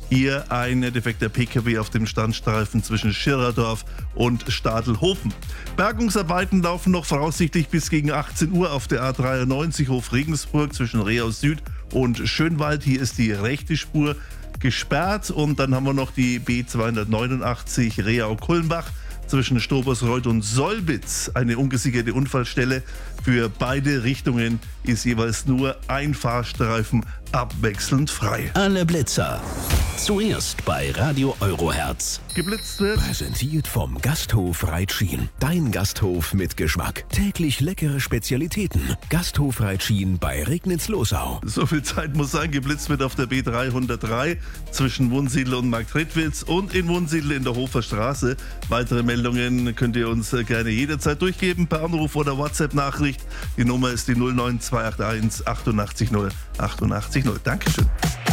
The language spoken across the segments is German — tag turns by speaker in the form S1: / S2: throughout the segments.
S1: Hier ein defekter PKW auf dem Standstreifen zwischen Schirrerdorf und Stadelhofen. Bergungsarbeiten laufen noch voraussichtlich bis gegen 18 Uhr auf der A93 Hof Regensburg zwischen Rehaus Süd und Schönwald. Hier ist die rechte Spur gesperrt und dann haben wir noch die B289 Reau-Kulmbach zwischen Stobersreuth und Solbitz. Eine ungesicherte Unfallstelle. Für beide Richtungen ist jeweils nur ein Fahrstreifen abwechselnd frei.
S2: Alle Blitzer. Zuerst bei Radio Eurohertz.
S1: Geblitzt wird.
S3: Präsentiert vom Gasthof Reitschien. Dein Gasthof mit Geschmack. Täglich leckere Spezialitäten. Gasthof Reitschien bei Regnitz-Losau.
S1: So viel Zeit muss sein. Geblitzt wird auf der B303 zwischen Wunsiedel und Marktredwitz und in Wunsiedel in der Hofer Straße. Weitere Meldungen könnt ihr uns gerne jederzeit durchgeben per Anruf oder WhatsApp-Nachricht. Die Nummer ist die 09281 88 0 88 0. Dankeschön.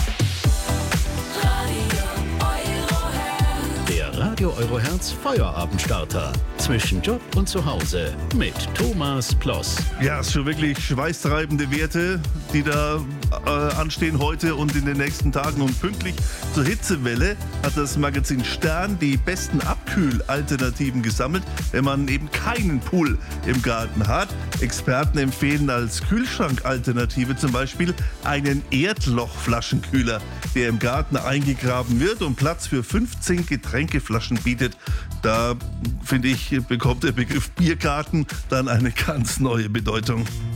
S2: Radio Eurohertz Feuerabendstarter. Zwischen Job und Zuhause mit Thomas Ploss.
S1: Ja, es ist schon wirklich schweißtreibende Werte, die da anstehen heute und in den nächsten Tagen. Und pünktlich zur Hitzewelle hat das Magazin Stern die besten Abkühlalternativen gesammelt, wenn man eben keinen Pool im Garten hat. Experten empfehlen als Kühlschrankalternative zum Beispiel einen Erdlochflaschenkühler, der im Garten eingegraben wird und Platz für 15 Getränkeflaschen bietet. Da, finde ich, bekommt der Begriff Biergarten dann eine ganz neue Bedeutung.